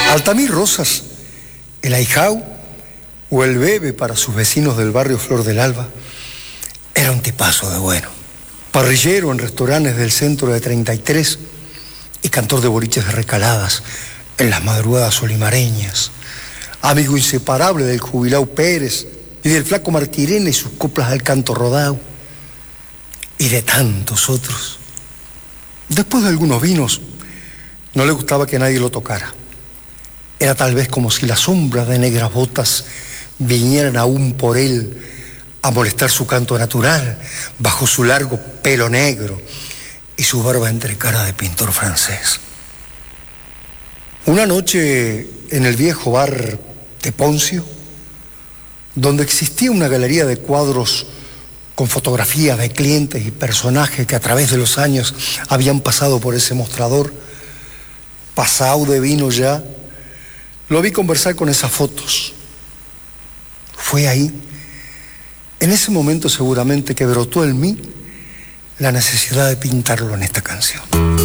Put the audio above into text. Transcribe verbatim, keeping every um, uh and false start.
Altamir Rosas, el ahijao o el bebe para sus vecinos del barrio Flor del Alba, era un tipazo de bueno. Parrillero en restaurantes del centro de treinta y tres y cantor de boliches de recaladas en las madrugadas olimareñas. Amigo inseparable del jubilao Pérez y del flaco Martirena y sus coplas al canto rodao. Y de tantos otros. Después de algunos vinos, no le gustaba que nadie lo tocara. Era tal vez como si las sombras de negras botas vinieran aún por él a molestar su canto natural, bajo su largo pelo negro y su barba entre cara de pintor francés. Una noche en el viejo bar de Poncio, donde existía una galería de cuadros con fotografías de clientes y personajes que a través de los años habían pasado por ese mostrador, pasado de vino ya, lo vi conversar con esas fotos. Fue ahí, en ese momento seguramente, que brotó en mí la necesidad de pintarlo en esta canción.